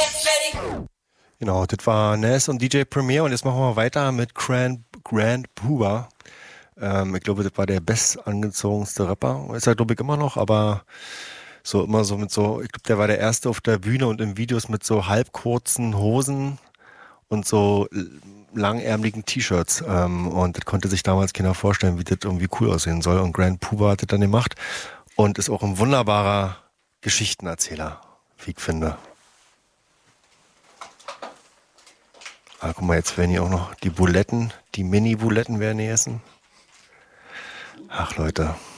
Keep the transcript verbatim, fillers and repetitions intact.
Genau, das war Nas und D J Premier und jetzt machen wir weiter mit Grand, Grand Puba. Ähm, ich glaube, das war der bestangezogenste Rapper. Ist er, glaube ich, immer noch, aber so immer so mit so, ich glaube, der war der Erste auf der Bühne und in Videos mit so halbkurzen Hosen und so l- langärmeligen T-Shirts. Ähm, und das konnte sich damals keiner vorstellen, wie das irgendwie cool aussehen soll. Und Grand Puba hat das dann gemacht und ist auch ein wunderbarer Geschichtenerzähler, wie ich finde. Ah, guck mal, jetzt werden hier auch noch die Buletten, die Mini-Buletten werden hier essen. Ach, Leute.